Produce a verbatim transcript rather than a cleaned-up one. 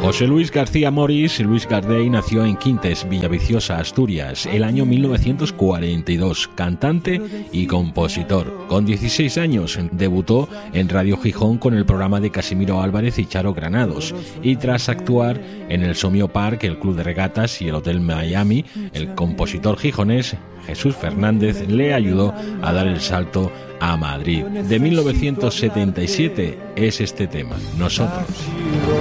José Luis García Moris, Luis Gardey, nació en Quintes, Villaviciosa, Asturias, el año mil novecientos cuarenta y dos, cantante y compositor. Con dieciséis años debutó en Radio Gijón con el programa de Casimiro Álvarez y Charo Granados, y tras actuar en el Somio Park, el Club de Regatas y el Hotel Miami, el compositor gijonés Jesús Fernández le ayudó a dar el salto a Madrid. De mil novecientos setenta y siete es este tema, Nosotros.